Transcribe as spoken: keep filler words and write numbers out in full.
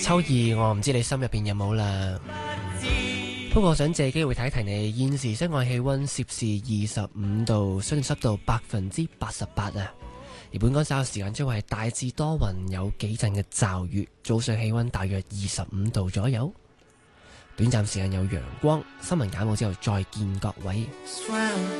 秋意，我唔知你心入邊有冇啦。不過我想借機會提一提你，現時室外氣溫攝氏二十五度，相對濕度百分之八十八啊。而本港稍後時間將會係大致多雲，有幾陣嘅驟雨，早上氣溫大約二十五度左右，短暫時間有陽光。新聞簡報之後再見各位。